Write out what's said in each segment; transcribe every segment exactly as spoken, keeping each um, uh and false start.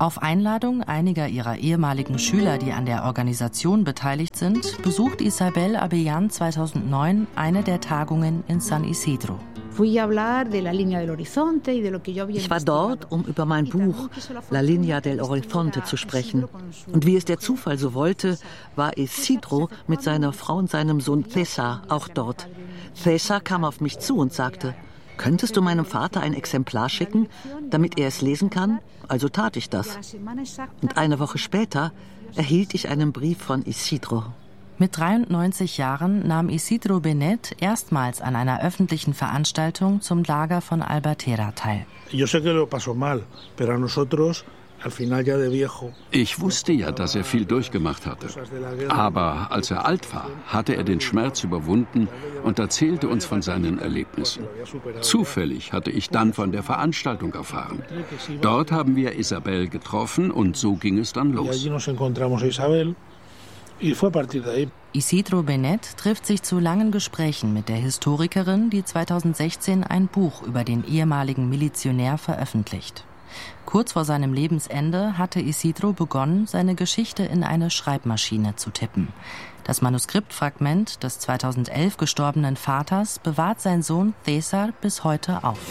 Auf Einladung einiger ihrer ehemaligen Schüler, die an der Organisation beteiligt sind, besucht Isabel Abellán zweitausendneun eine der Tagungen in San Isidro. Ich war dort, um über mein Buch La Línea del Horizonte zu sprechen. Und wie es der Zufall so wollte, war Isidro mit seiner Frau und seinem Sohn César auch dort. César kam auf mich zu und sagte: Könntest du meinem Vater ein Exemplar schicken, damit er es lesen kann? Also tat ich das. Und eine Woche später erhielt ich einen Brief von Isidro. Mit dreiundneunzig Jahren nahm Isidro Benet erstmals an einer öffentlichen Veranstaltung zum Lager von Albatera teil. Ich wusste ja, dass er viel durchgemacht hatte. Aber als er alt war, hatte er den Schmerz überwunden und erzählte uns von seinen Erlebnissen. Zufällig hatte ich dann von der Veranstaltung erfahren. Dort haben wir Isabel getroffen und so ging es dann los. Isidro Benet trifft sich zu langen Gesprächen mit der Historikerin, die zweitausendsechzehn ein Buch über den ehemaligen Milizionär veröffentlicht. Kurz vor seinem Lebensende hatte Isidro begonnen, seine Geschichte in eine Schreibmaschine zu tippen. Das Manuskriptfragment des zweitausendelf gestorbenen Vaters bewahrt sein Sohn César bis heute auf.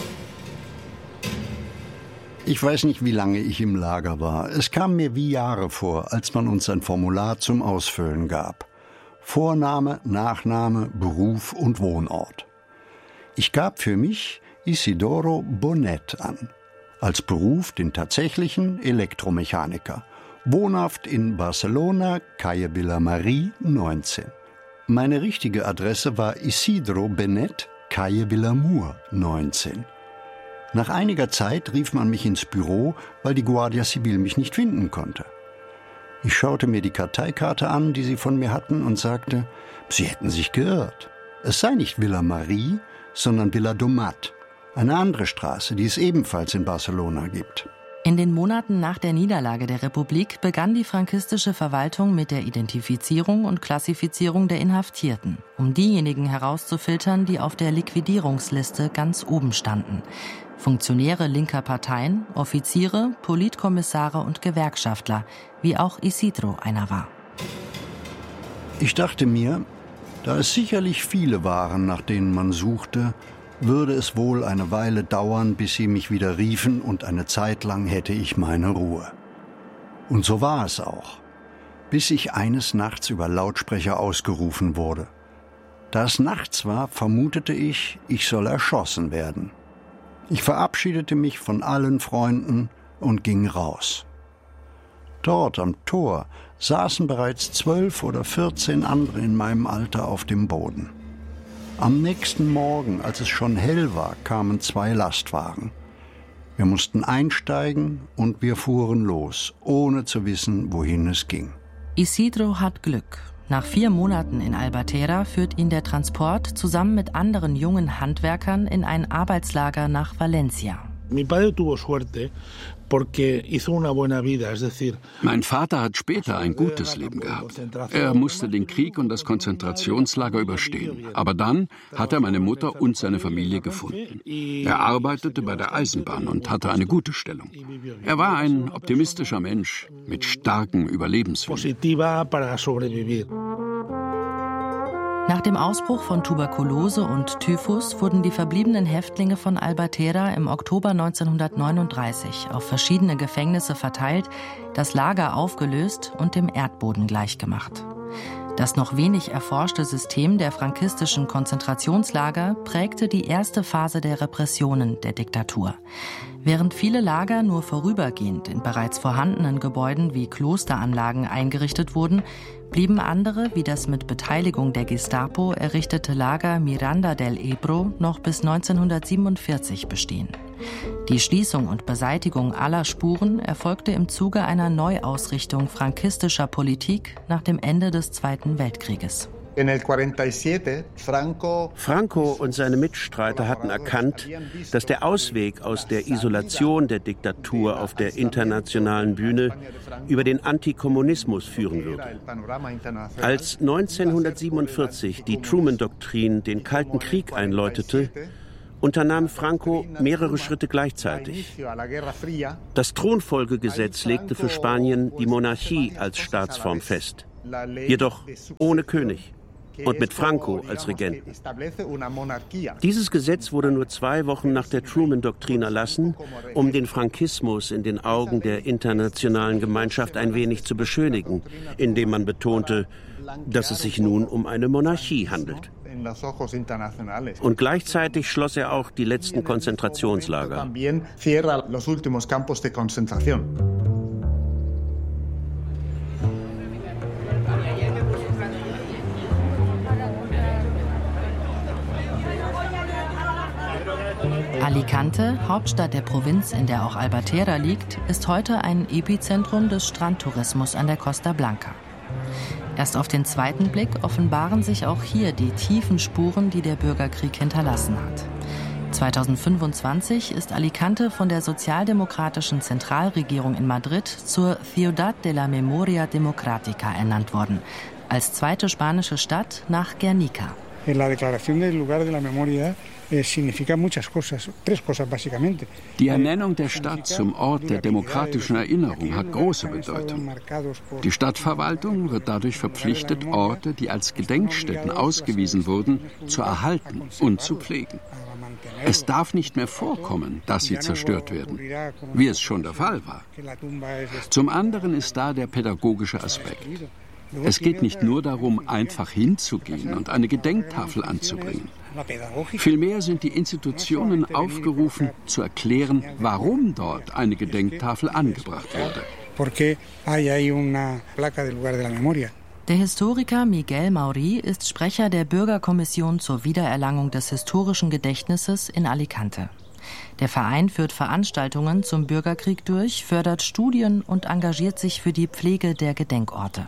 Ich weiß nicht, wie lange ich im Lager war. Es kam mir wie Jahre vor, als man uns ein Formular zum Ausfüllen gab. Vorname, Nachname, Beruf und Wohnort. Ich gab für mich Isidoro Bonet an. Als Beruf den tatsächlichen Elektromechaniker. Wohnhaft in Barcelona, Calle Villamarí neunzehn. Meine richtige Adresse war Isidro Benet, Calle Vilamur neunzehn. Nach einiger Zeit rief man mich ins Büro, weil die Guardia Civil mich nicht finden konnte. Ich schaute mir die Karteikarte an, die sie von mir hatten, und sagte, sie hätten sich geirrt. Es sei nicht Villamarí, sondern Vila Domat, eine andere Straße, die es ebenfalls in Barcelona gibt. In den Monaten nach der Niederlage der Republik begann die frankistische Verwaltung mit der Identifizierung und Klassifizierung der Inhaftierten, um diejenigen herauszufiltern, die auf der Liquidierungsliste ganz oben standen. Funktionäre linker Parteien, Offiziere, Politkommissare und Gewerkschaftler, wie auch Isidro einer war. Ich dachte mir, da es sicherlich viele waren, nach denen man suchte, würde es wohl eine Weile dauern, bis sie mich wieder riefen, und eine Zeit lang hätte ich meine Ruhe. Und so war es auch, bis ich eines Nachts über Lautsprecher ausgerufen wurde. Da es nachts war, vermutete ich, ich soll erschossen werden. Ich verabschiedete mich von allen Freunden und ging raus. Dort am Tor saßen bereits zwölf oder vierzehn andere in meinem Alter auf dem Boden. Am nächsten Morgen, als es schon hell war, kamen zwei Lastwagen. Wir mussten einsteigen und wir fuhren los, ohne zu wissen, wohin es ging. Isidro hat Glück. Nach vier Monaten in Albatera führt ihn der Transport zusammen mit anderen jungen Handwerkern in ein Arbeitslager nach Valencia. Mein Vater hat später ein gutes Leben gehabt. Er musste den Krieg und das Konzentrationslager überstehen. Aber dann hat er meine Mutter und seine Familie gefunden. Er arbeitete bei der Eisenbahn und hatte eine gute Stellung. Er war ein optimistischer Mensch mit starkem Überlebenswillen. Nach dem Ausbruch von Tuberkulose und Typhus wurden die verbliebenen Häftlinge von Albatera im Oktober neunzehnhundertneununddreißig auf verschiedene Gefängnisse verteilt, das Lager aufgelöst und dem Erdboden gleichgemacht. Das noch wenig erforschte System der frankistischen Konzentrationslager prägte die erste Phase der Repressionen der Diktatur. Während viele Lager nur vorübergehend in bereits vorhandenen Gebäuden wie Klosteranlagen eingerichtet wurden, blieben andere, wie das mit Beteiligung der Gestapo errichtete Lager Miranda del Ebro, noch bis neunzehnhundertsiebenundvierzig bestehen. Die Schließung und Beseitigung aller Spuren erfolgte im Zuge einer Neuausrichtung frankistischer Politik nach dem Ende des Zweiten Weltkrieges. Franco und seine Mitstreiter hatten erkannt, dass der Ausweg aus der Isolation der Diktatur auf der internationalen Bühne über den Antikommunismus führen würde. Als neunzehnhundertsiebenundvierzig die Truman-Doktrin den Kalten Krieg einläutete unternahm Franco mehrere Schritte gleichzeitig. Das Thronfolgegesetz legte für Spanien die Monarchie als Staatsform fest, jedoch ohne König und mit Franco als Regenten. Dieses Gesetz wurde nur zwei Wochen nach der Truman-Doktrin erlassen, um den Frankismus in den Augen der internationalen Gemeinschaft ein wenig zu beschönigen, indem man betonte, dass es sich nun um eine Monarchie handelt. Und gleichzeitig schloss er auch die letzten Konzentrationslager. Alicante, Hauptstadt der Provinz, in der auch Albatera liegt, ist heute ein Epizentrum des Strandtourismus an der Costa Blanca. Erst auf den zweiten Blick offenbaren sich auch hier die tiefen Spuren, die der Bürgerkrieg hinterlassen hat. zweitausendfünfundzwanzig ist Alicante von der sozialdemokratischen Zentralregierung in Madrid zur Ciudad de la Memoria Democrática ernannt worden, als zweite spanische Stadt nach Guernica. En la declaración del lugar de la memoria significa muchas cosas, tres cosas básicamente. Die Ernennung der Stadt zum Ort der demokratischen Erinnerung hat große Bedeutung. Die Stadtverwaltung wird dadurch verpflichtet, Orte, die als Gedenkstätten ausgewiesen wurden, zu erhalten und zu pflegen. Es darf nicht mehr vorkommen, dass sie zerstört werden, wie es schon der Fall war. Zum anderen ist da der pädagogische Aspekt. Es geht nicht nur darum, einfach hinzugehen und eine Gedenktafel anzubringen. Vielmehr sind die Institutionen aufgerufen, zu erklären, warum dort eine Gedenktafel angebracht wurde. Der Historiker Miguel Maurí ist Sprecher der Bürgerkommission zur Wiedererlangung des historischen Gedächtnisses in Alicante. Der Verein führt Veranstaltungen zum Bürgerkrieg durch, fördert Studien und engagiert sich für die Pflege der Gedenkorte.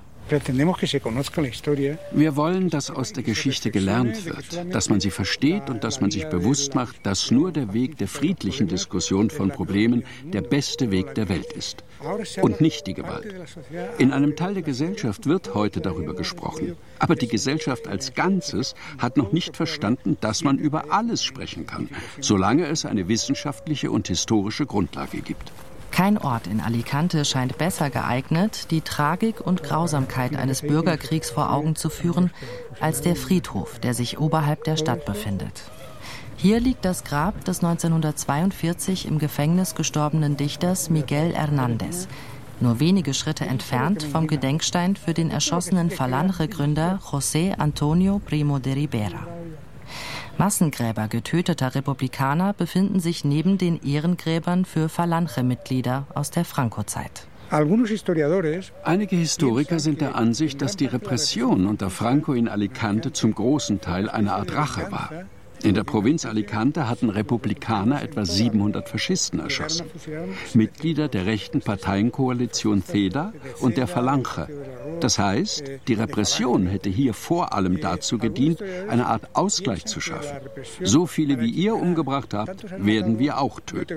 Wir wollen, dass aus der Geschichte gelernt wird, dass man sie versteht und dass man sich bewusst macht, dass nur der Weg der friedlichen Diskussion von Problemen der beste Weg der Welt ist und nicht die Gewalt. In einem Teil der Gesellschaft wird heute darüber gesprochen, aber die Gesellschaft als Ganzes hat noch nicht verstanden, dass man über alles sprechen kann, solange es eine wissenschaftliche und historische Grundlage gibt. Kein Ort in Alicante scheint besser geeignet, die Tragik und Grausamkeit eines Bürgerkriegs vor Augen zu führen, als der Friedhof, der sich oberhalb der Stadt befindet. Hier liegt das Grab des neunzehnhundertzweiundvierzig im Gefängnis gestorbenen Dichters Miguel Hernández, nur wenige Schritte entfernt vom Gedenkstein für den erschossenen Falange-Gründer José Antonio Primo de Rivera. Massengräber getöteter Republikaner befinden sich neben den Ehrengräbern für Falange-Mitglieder aus der Franco-Zeit. Einige Historiker sind der Ansicht, dass die Repression unter Franco in Alicante zum großen Teil eine Art Rache war. In der Provinz Alicante hatten Republikaner etwa siebenhundert Faschisten erschossen. Mitglieder der rechten Parteienkoalition CEDA und der Falange. Das heißt, die Repression hätte hier vor allem dazu gedient, eine Art Ausgleich zu schaffen. So viele wie ihr umgebracht habt, werden wir auch töten.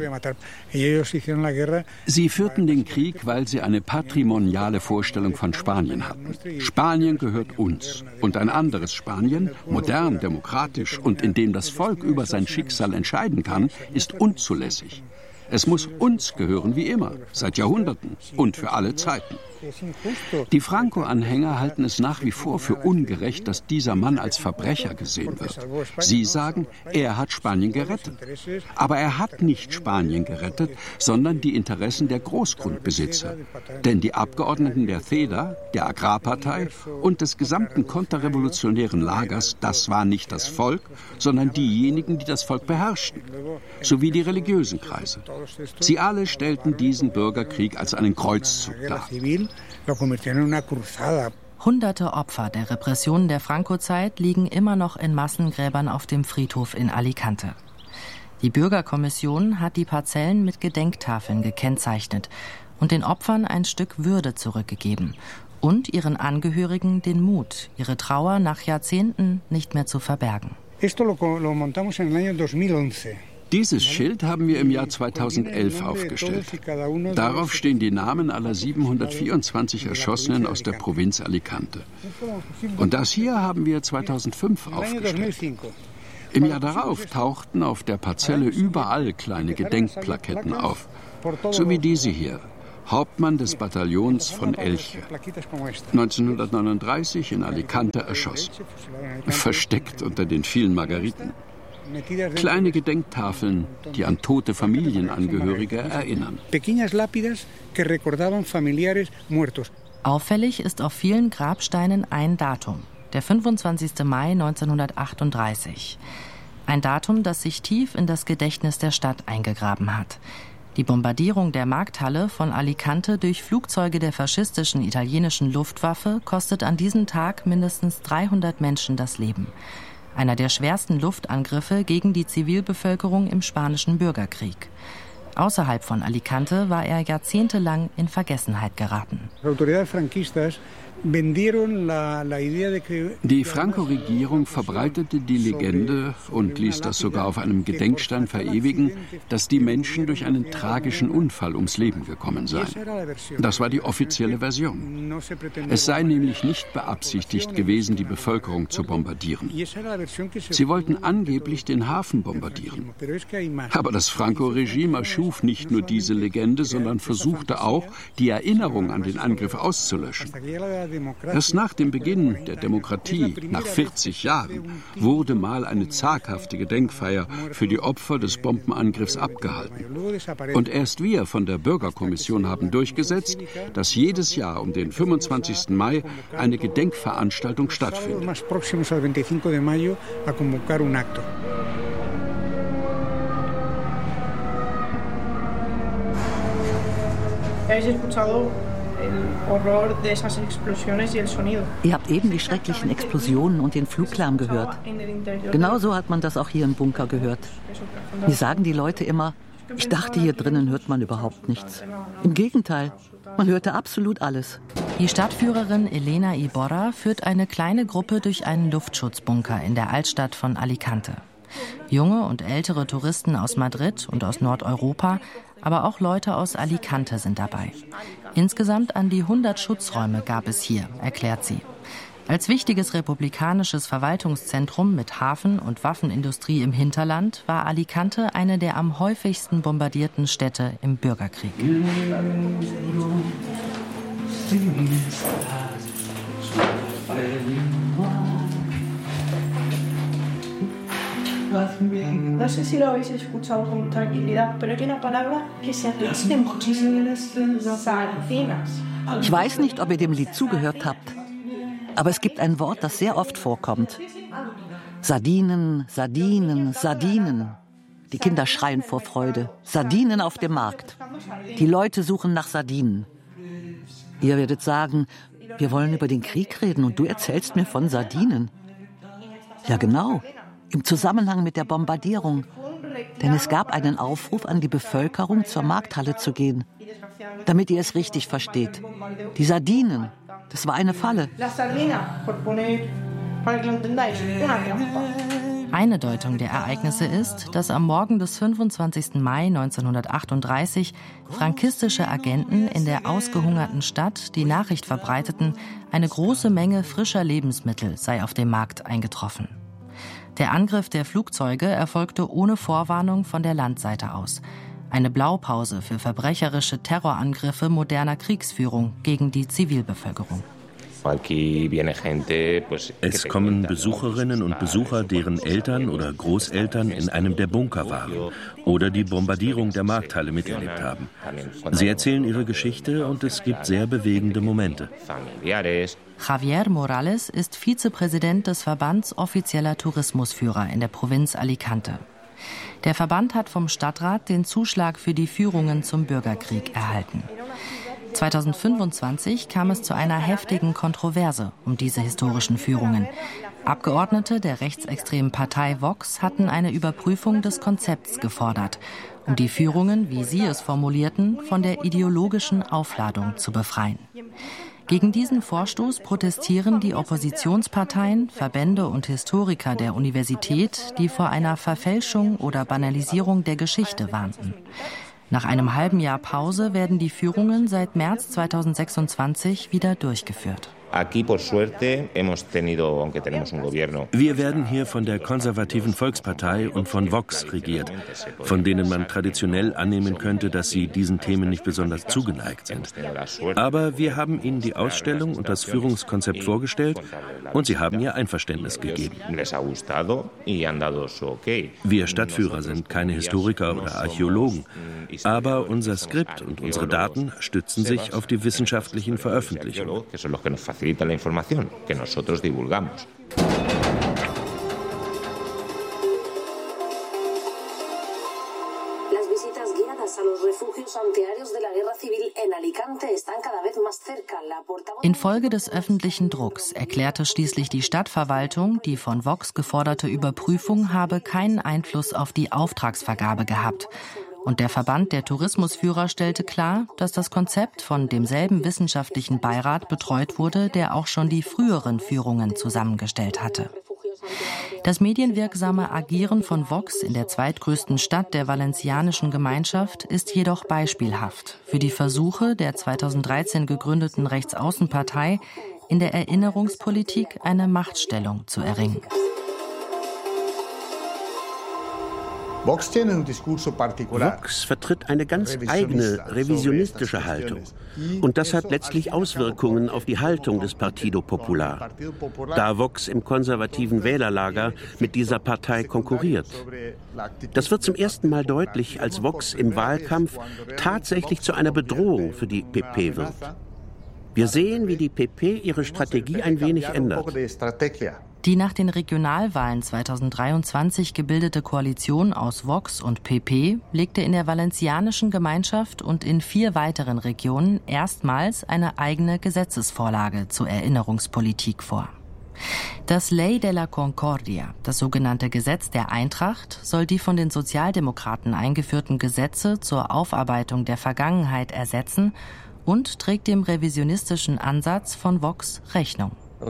Sie führten den Krieg, weil sie eine patrimoniale Vorstellung von Spanien hatten. Spanien gehört uns. Und ein anderes Spanien, modern, demokratisch und in dem das Volk über sein Schicksal entscheiden kann, ist unzulässig. Es muss uns gehören wie immer, seit Jahrhunderten und für alle Zeiten. Die Franco-Anhänger halten es nach wie vor für ungerecht, dass dieser Mann als Verbrecher gesehen wird. Sie sagen, er hat Spanien gerettet. Aber er hat nicht Spanien gerettet, sondern die Interessen der Großgrundbesitzer. Denn die Abgeordneten der CEDA, der Agrarpartei und des gesamten konterrevolutionären Lagers, das war nicht das Volk, sondern diejenigen, die das Volk beherrschten, sowie die religiösen Kreise. Sie alle stellten diesen Bürgerkrieg als einen Kreuzzug dar. Hunderte Opfer der Repressionen der Franco-Zeit liegen immer noch in Massengräbern auf dem Friedhof in Alicante. Die Bürgerkommission hat die Parzellen mit Gedenktafeln gekennzeichnet und den Opfern ein Stück Würde zurückgegeben und ihren Angehörigen den Mut, ihre Trauer nach Jahrzehnten nicht mehr zu verbergen. Dieses Schild haben wir im Jahr zweitausendelf aufgestellt. Darauf stehen die Namen aller siebenhundertvierundzwanzig Erschossenen aus der Provinz Alicante. Und das hier haben wir zweitausendfünf aufgestellt. Im Jahr darauf tauchten auf der Parzelle überall kleine Gedenkplaketten auf, so wie diese hier. Hauptmann des Bataillons von Elche. neunzehnhundertneununddreißig in Alicante erschossen. Versteckt unter den vielen Margariten. Kleine Gedenktafeln, die an tote Familienangehörige erinnern. Auffällig ist auf vielen Grabsteinen ein Datum, der fünfundzwanzigster Mai neunzehnhundertachtunddreißig. Ein Datum, das sich tief in das Gedächtnis der Stadt eingegraben hat. Die Bombardierung der Markthalle von Alicante durch Flugzeuge der faschistischen italienischen Luftwaffe kostet an diesem Tag mindestens dreihundert Menschen das Leben. Einer der schwersten Luftangriffe gegen die Zivilbevölkerung im Spanischen Bürgerkrieg. Außerhalb von Alicante war er jahrzehntelang in Vergessenheit geraten. Die Franco-Regierung verbreitete die Legende und ließ das sogar auf einem Gedenkstein verewigen, dass die Menschen durch einen tragischen Unfall ums Leben gekommen seien. Das war die offizielle Version. Es sei nämlich nicht beabsichtigt gewesen, die Bevölkerung zu bombardieren. Sie wollten angeblich den Hafen bombardieren. Aber das Franco-Regime erschuf nicht nur diese Legende, sondern versuchte auch, die Erinnerung an den Angriff auszulöschen. Erst nach dem Beginn der Demokratie, nach vierzig Jahren, wurde mal eine zaghafte Gedenkfeier für die Opfer des Bombenangriffs abgehalten. Und erst wir von der Bürgerkommission haben durchgesetzt, dass jedes Jahr um den fünfundzwanzigsten Mai eine Gedenkveranstaltung stattfindet. Ihr habt eben die schrecklichen Explosionen und den Fluglärm gehört. Genauso hat man das auch hier im Bunker gehört. Mir sagen die Leute immer, ich dachte, hier drinnen hört man überhaupt nichts. Im Gegenteil, man hörte absolut alles. Die Stadtführerin Elena Iborra führt eine kleine Gruppe durch einen Luftschutzbunker in der Altstadt von Alicante. Junge und ältere Touristen aus Madrid und aus Nordeuropa, aber auch Leute aus Alicante sind dabei. Insgesamt an die hundert Schutzräume gab es hier, erklärt sie. Als wichtiges republikanisches Verwaltungszentrum mit Hafen- und Waffenindustrie im Hinterland war Alicante eine der am häufigsten bombardierten Städte im Bürgerkrieg. No sé si lo habéis escuchado con tranquilidad, pero hay una palabra que se repite muchísimo. Sardinas. Ich weiß nicht, ob ihr dem Lied zugehört habt, aber es gibt ein Wort, das sehr oft vorkommt. Sardinen, Sardinen, Sardinen. Die Kinder schreien vor Freude. Sardinen auf dem Markt. Die Leute suchen nach Sardinen. Ihr werdet sagen, wir wollen über den Krieg reden und du erzählst mir von Sardinen. Ja, genau. Im Zusammenhang mit der Bombardierung. Denn es gab einen Aufruf an die Bevölkerung, zur Markthalle zu gehen. Damit ihr es richtig versteht. Die Sardinen, das war eine Falle. Eine Deutung der Ereignisse ist, dass am Morgen des fünfundzwanzigsten Mai neunzehnhundertachtunddreißig frankistische Agenten in der ausgehungerten Stadt die Nachricht verbreiteten, eine große Menge frischer Lebensmittel sei auf dem Markt eingetroffen. Der Angriff der Flugzeuge erfolgte ohne Vorwarnung von der Landseite aus. Eine Blaupause für verbrecherische Terrorangriffe moderner Kriegsführung gegen die Zivilbevölkerung. Es kommen Besucherinnen und Besucher, deren Eltern oder Großeltern in einem der Bunker waren oder die Bombardierung der Markthalle miterlebt haben. Sie erzählen ihre Geschichte und es gibt sehr bewegende Momente. Javier Morales ist Vizepräsident des Verbands offizieller Tourismusführer in der Provinz Alicante. Der Verband hat vom Stadtrat den Zuschlag für die Führungen zum Bürgerkrieg erhalten. zweitausendfünfundzwanzig kam es zu einer heftigen Kontroverse um diese historischen Führungen. Abgeordnete der rechtsextremen Partei Vox hatten eine Überprüfung des Konzepts gefordert, um die Führungen, wie sie es formulierten, von der ideologischen Aufladung zu befreien. Gegen diesen Vorstoß protestieren die Oppositionsparteien, Verbände und Historiker der Universität, die vor einer Verfälschung oder Banalisierung der Geschichte warnten. Nach einem halben Jahr Pause werden die Führungen seit März zweitausendsechsundzwanzig wieder durchgeführt. Wir werden hier von der konservativen Volkspartei und von Vox regiert, von denen man traditionell annehmen könnte, dass sie diesen Themen nicht besonders zugeneigt sind. Aber wir haben ihnen die Ausstellung und das Führungskonzept vorgestellt und sie haben ihr Einverständnis gegeben. Wir Stadtführer sind keine Historiker oder Archäologen, aber unser Skript und unsere Daten stützen sich auf die wissenschaftlichen Veröffentlichungen. Infolge des öffentlichen Drucks erklärte schließlich die Stadtverwaltung, die von Vox geforderte Überprüfung habe keinen Einfluss auf die Auftragsvergabe gehabt. Und der Verband der Tourismusführer stellte klar, dass das Konzept von demselben wissenschaftlichen Beirat betreut wurde, der auch schon die früheren Führungen zusammengestellt hatte. Das medienwirksame Agieren von Vox in der zweitgrößten Stadt der valencianischen Gemeinschaft ist jedoch beispielhaft für die Versuche der zweitausenddreizehn gegründeten Rechtsaußenpartei, in der Erinnerungspolitik eine Machtstellung zu erringen. Vox vertritt eine ganz eigene revisionistische Haltung. Und das hat letztlich Auswirkungen auf die Haltung des Partido Popular, da Vox im konservativen Wählerlager mit dieser Partei konkurriert. Das wird zum ersten Mal deutlich, als Vox im Wahlkampf tatsächlich zu einer Bedrohung für die P P wird. Wir sehen, wie die P P ihre Strategie ein wenig ändert. Die nach den Regionalwahlen zweitausenddreiundzwanzig gebildete Koalition aus Vox und P P legte in der valencianischen Gemeinschaft und in vier weiteren Regionen erstmals eine eigene Gesetzesvorlage zur Erinnerungspolitik vor. Das Ley de la Concordia, das sogenannte Gesetz der Eintracht, soll die von den Sozialdemokraten eingeführten Gesetze zur Aufarbeitung der Vergangenheit ersetzen und trägt dem revisionistischen Ansatz von Vox Rechnung. Ein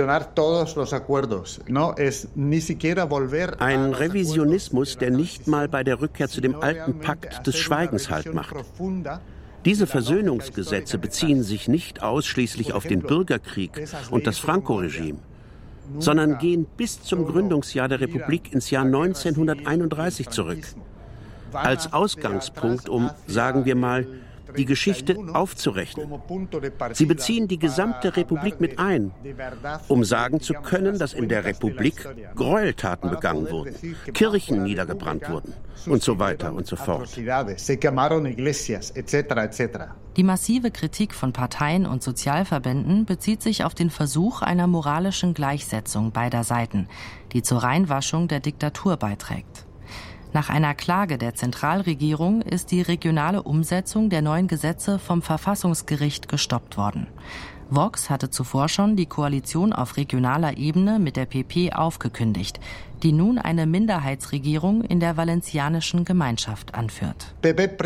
Revisionismus, der nicht mal bei der Rückkehr zu dem alten Pakt des Schweigens Halt macht. Diese Versöhnungsgesetze beziehen sich nicht ausschließlich auf den Bürgerkrieg und das Franco-Regime, sondern gehen bis zum Gründungsjahr der Republik ins Jahr neunzehnhunderteinunddreißig zurück. Als Ausgangspunkt, um, sagen wir mal, die Geschichte aufzurechnen. Sie beziehen die gesamte Republik mit ein, um sagen zu können, dass in der Republik Gräueltaten begangen wurden, Kirchen niedergebrannt wurden und so weiter und so fort. Die massive Kritik von Parteien und Sozialverbänden bezieht sich auf den Versuch einer moralischen Gleichsetzung beider Seiten, die zur Reinwaschung der Diktatur beiträgt. Nach einer Klage der Zentralregierung ist die regionale Umsetzung der neuen Gesetze vom Verfassungsgericht gestoppt worden. Vox hatte zuvor schon die Koalition auf regionaler Ebene mit der P P aufgekündigt, die nun eine Minderheitsregierung in der valencianischen Gemeinschaft anführt. Die P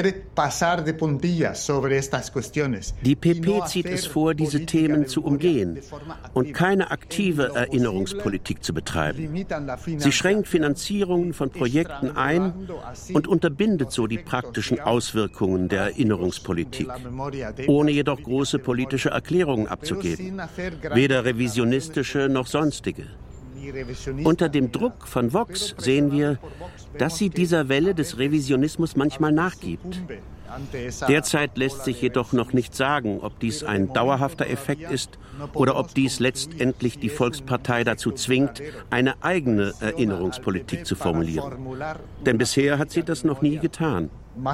P zieht es vor, diese Themen zu umgehen und keine aktive Erinnerungspolitik zu betreiben. Sie schränkt Finanzierungen von Projekten ein und unterbindet so die praktischen Auswirkungen der Erinnerungspolitik, ohne jedoch große politische Erklärungen abzugeben, weder revisionistische noch sonstige. Unter dem Druck von Vox sehen wir, dass sie dieser Welle des Revisionismus manchmal nachgibt. Derzeit lässt sich jedoch noch nicht sagen, ob dies ein dauerhafter Effekt ist oder ob dies letztendlich die Volkspartei dazu zwingt, eine eigene Erinnerungspolitik zu formulieren. Denn bisher hat sie das noch nie getan.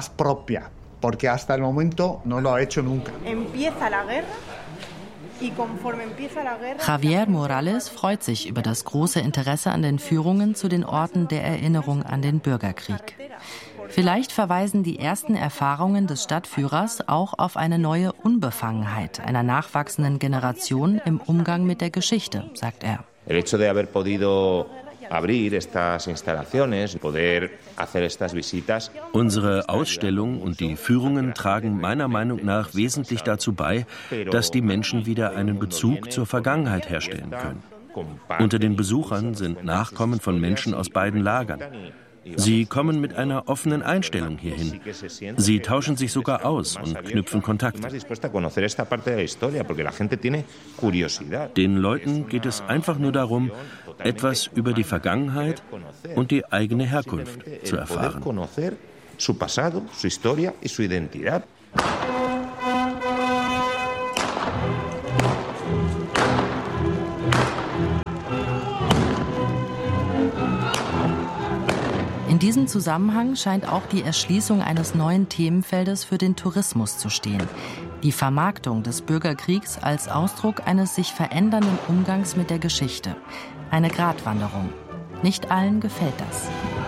Javier Morales freut sich über das große Interesse an den Führungen zu den Orten der Erinnerung an den Bürgerkrieg. Vielleicht verweisen die ersten Erfahrungen des Stadtführers auch auf eine neue Unbefangenheit einer nachwachsenden Generation im Umgang mit der Geschichte, sagt er. Unsere Ausstellung und die Führungen tragen meiner Meinung nach wesentlich dazu bei, dass die Menschen wieder einen Bezug zur Vergangenheit herstellen können. Unter den Besuchern sind Nachkommen von Menschen aus beiden Lagern. Sie kommen mit einer offenen Einstellung hierhin. Sie tauschen sich sogar aus und knüpfen Kontakte. Den Leuten geht es einfach nur darum, etwas über die Vergangenheit und die eigene Herkunft zu erfahren. In diesem Zusammenhang scheint auch die Erschließung eines neuen Themenfeldes für den Tourismus zu stehen. Die Vermarktung des Bürgerkriegs als Ausdruck eines sich verändernden Umgangs mit der Geschichte. Eine Gratwanderung. Nicht allen gefällt das.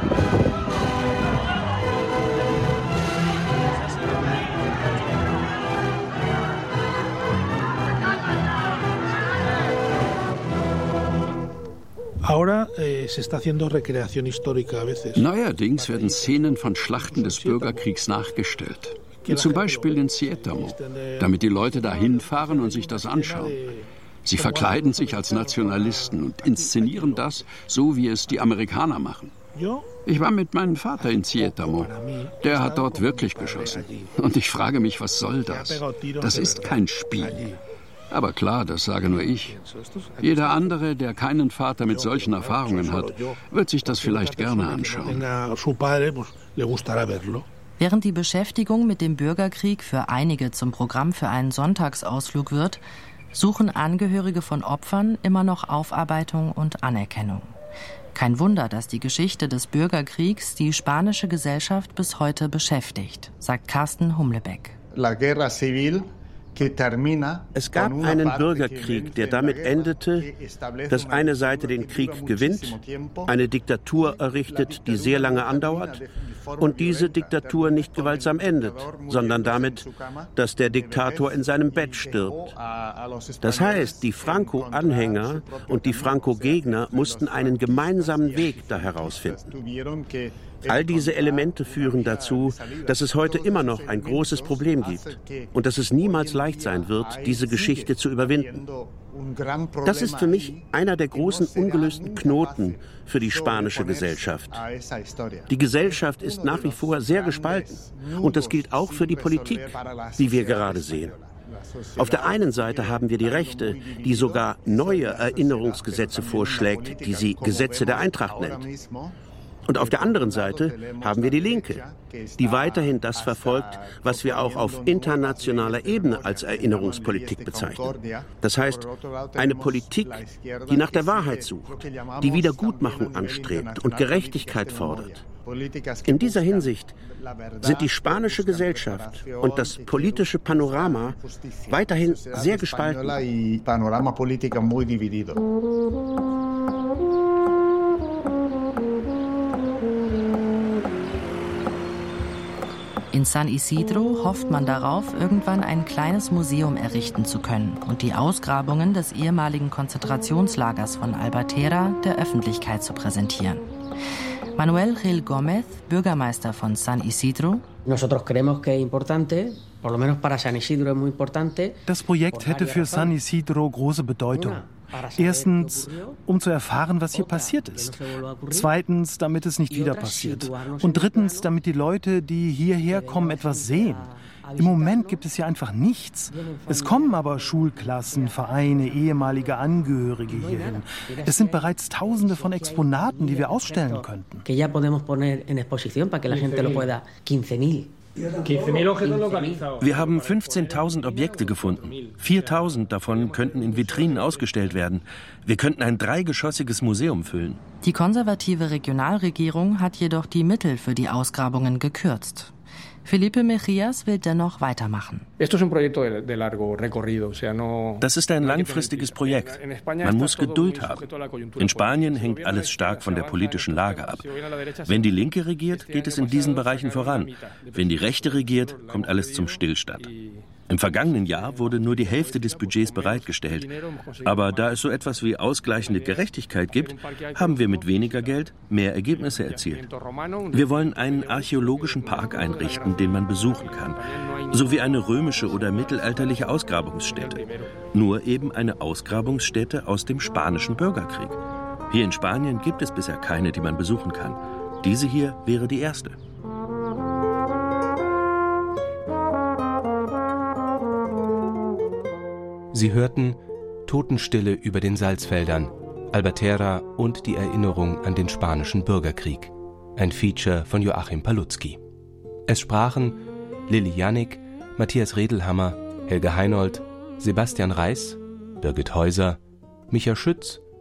Neuerdings werden Szenen von Schlachten des Bürgerkriegs nachgestellt. Zum Beispiel in Sietamo, damit die Leute da hinfahren und sich das anschauen. Sie verkleiden sich als Nationalisten und inszenieren das, so wie es die Amerikaner machen. Ich war mit meinem Vater in Sietamo. Der hat dort wirklich geschossen. Und ich frage mich, was soll das? Das ist kein Spiel. Aber klar, das sage nur ich. Jeder andere, der keinen Vater mit solchen Erfahrungen hat, wird sich das vielleicht gerne anschauen. Während die Beschäftigung mit dem Bürgerkrieg für einige zum Programm für einen Sonntagsausflug wird, suchen Angehörige von Opfern immer noch Aufarbeitung und Anerkennung. Kein Wunder, dass die Geschichte des Bürgerkriegs die spanische Gesellschaft bis heute beschäftigt, sagt Carsten Humlebeck. La guerra civil. Es gab einen Bürgerkrieg, der damit endete, dass eine Seite den Krieg gewinnt, eine Diktatur errichtet, die sehr lange andauert, und diese Diktatur nicht gewaltsam endet, sondern damit, dass der Diktator in seinem Bett stirbt. Das heißt, die Franco-Anhänger und die Franco-Gegner mussten einen gemeinsamen Weg da herausfinden. All diese Elemente führen dazu, dass es heute immer noch ein großes Problem gibt und dass es niemals leicht sein wird, diese Geschichte zu überwinden. Das ist für mich einer der großen ungelösten Knoten für die spanische Gesellschaft. Die Gesellschaft ist nach wie vor sehr gespalten und das gilt auch für die Politik, wie wir gerade sehen. Auf der einen Seite haben wir die Rechte, die sogar neue Erinnerungsgesetze vorschlägt, die sie Gesetze der Eintracht nennt. Und auf der anderen Seite haben wir die Linke, die weiterhin das verfolgt, was wir auch auf internationaler Ebene als Erinnerungspolitik bezeichnen. Das heißt, eine Politik, die nach der Wahrheit sucht, die Wiedergutmachung anstrebt und Gerechtigkeit fordert. In dieser Hinsicht sind die spanische Gesellschaft und das politische Panorama weiterhin sehr gespalten. In San Isidro hofft man darauf, irgendwann ein kleines Museum errichten zu können und die Ausgrabungen des ehemaligen Konzentrationslagers von Albatera der Öffentlichkeit zu präsentieren. Manuel Gil Gómez, Bürgermeister von San Isidro: Das Projekt hätte für San Isidro große Bedeutung. Erstens, um zu erfahren, was hier passiert ist. Zweitens, damit es nicht wieder passiert. Und drittens, damit die Leute, die hierher kommen, etwas sehen. Im Moment gibt es hier einfach nichts. Es kommen aber Schulklassen, Vereine, ehemalige Angehörige hierhin. Es sind bereits Tausende von Exponaten, die wir ausstellen könnten. Wir haben fünfzehntausend Objekte gefunden. viertausend davon könnten in Vitrinen ausgestellt werden. Wir könnten ein dreigeschossiges Museum füllen. Die konservative Regionalregierung hat jedoch die Mittel für die Ausgrabungen gekürzt. Felipe Mejías will dennoch weitermachen. Das ist ein langfristiges Projekt. Man muss Geduld haben. In Spanien hängt alles stark von der politischen Lage ab. Wenn die Linke regiert, geht es in diesen Bereichen voran. Wenn die Rechte regiert, kommt alles zum Stillstand. Im vergangenen Jahr wurde nur die Hälfte des Budgets bereitgestellt. Aber da es so etwas wie ausgleichende Gerechtigkeit gibt, haben wir mit weniger Geld mehr Ergebnisse erzielt. Wir wollen einen archäologischen Park einrichten, den man besuchen kann, sowie eine römische oder mittelalterliche Ausgrabungsstätte. Nur eben eine Ausgrabungsstätte aus dem spanischen Bürgerkrieg. Hier in Spanien gibt es bisher keine, die man besuchen kann. Diese hier wäre die erste. Sie hörten Totenstille über den Salzfeldern, Albatera und die Erinnerung an den Spanischen Bürgerkrieg. Ein Feature von Joachim Palutzky. Es sprachen Lilli Jannik, Matthias Redelhammer, Helge Heinold, Sebastian Reiß, Birgit Häuser, Micha Schütz,